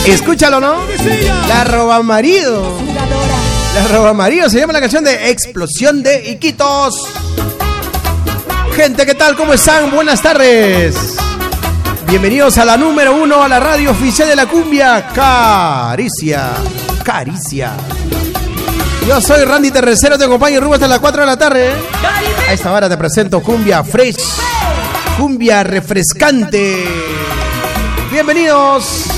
Escúchalo, ¿no? La roba marido. La roba marido se llama la canción de Explosión de Iquitos. Gente, ¿qué tal? ¿Cómo están? Buenas tardes. Bienvenidos a la número 1, a la radio oficial de la cumbia, Caricia. Caricia. Yo soy Randy Terrecero, te acompaño rumbo hasta las 4 de la tarde. A esta hora te presento cumbia fresh, cumbia refrescante. Bienvenidos.